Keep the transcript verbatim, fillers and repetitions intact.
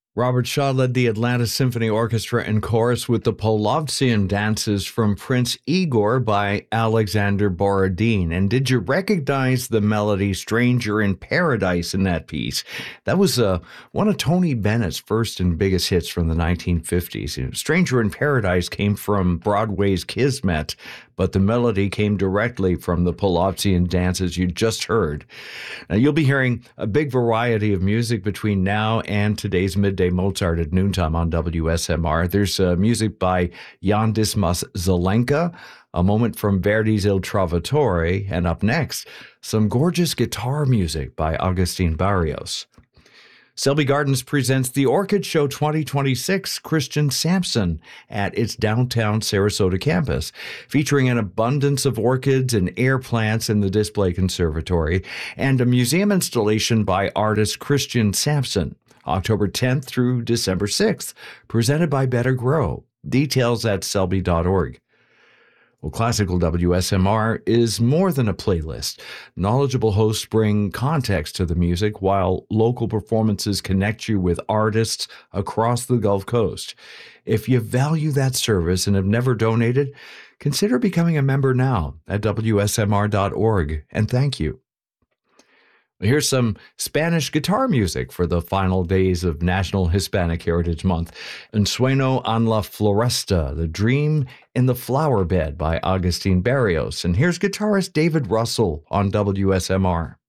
Robert Shaw led the Atlanta Symphony Orchestra and Chorus with the Polovtsian dances from Prince Igor by Alexander Borodin. And did you recognize the melody Stranger in Paradise in that piece? That was uh, one of Tony Bennett's first and biggest hits from the nineteen fifties. You know, Stranger in Paradise came from Broadway's Kismet, but the melody came directly from the Polovtsian dances you just heard. Now, you'll be hearing a big variety of music between now and today's Midday Mozart at noontime on W S M R. There's uh, music by Jan Dismas Zelenka, a moment from Verdi's Il Trovatore, and up next, some gorgeous guitar music by Agustin Barrios. Selby Gardens presents the Orchid Show twenty twenty-six Christian Sampson at its downtown Sarasota campus, featuring an abundance of orchids and air plants in the display conservatory and a museum installation by artist Christian Sampson, October tenth through December sixth, presented by Better Grow. Details at selby dot org. Well, Classical W S M R is more than a playlist. Knowledgeable hosts bring context to the music, while local performances connect you with artists across the Gulf Coast. If you value that service and have never donated, consider becoming a member now at W S M R dot org, and thank you. Here's some Spanish guitar music for the final days of National Hispanic Heritage Month. Ensueño en la Floresta, The Dream in the Flower Bed by Agustin Barrios. And here's guitarist David Russell on W S M R.